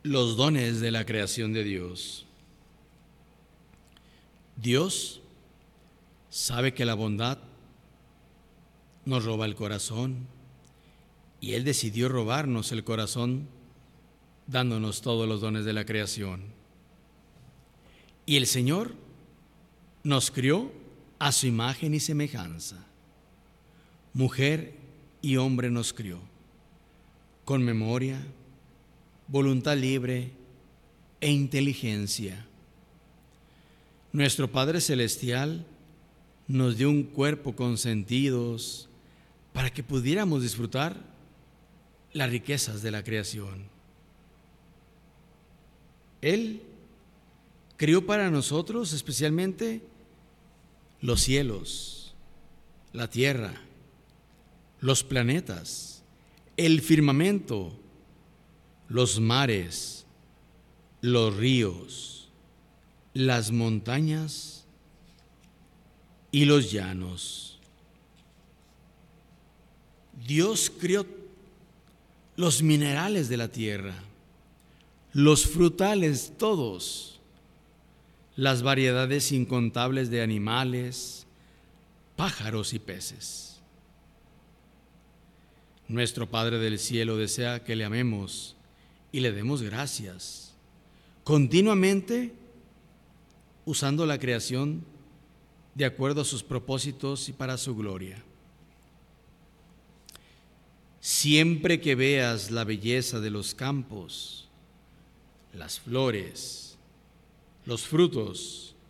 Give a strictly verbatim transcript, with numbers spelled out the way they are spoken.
Los dones de la creación de Dios. Dios sabe que la bondad nos roba el corazón y Él decidió robarnos el corazón dándonos todos los dones de la creación. Y el Señor nos crió a su imagen y semejanza. Mujer y hombre nos crió, con memoria, voluntad libre e inteligencia. Nuestro Padre Celestial nos dio un cuerpo con sentidos para que pudiéramos disfrutar las riquezas de la creación. Él creó para nosotros especialmente los cielos, la tierra, los planetas, el firmamento, los mares, los ríos, las montañas y los llanos. Dios creó los minerales de la tierra, los frutales todos, las variedades incontables de animales, pájaros y peces. Nuestro Padre del cielo desea que le amemos y le demos gracias, continuamente usando la creación de acuerdo a sus propósitos y para su gloria. Siempre que veas la belleza de los campos, las flores, los frutos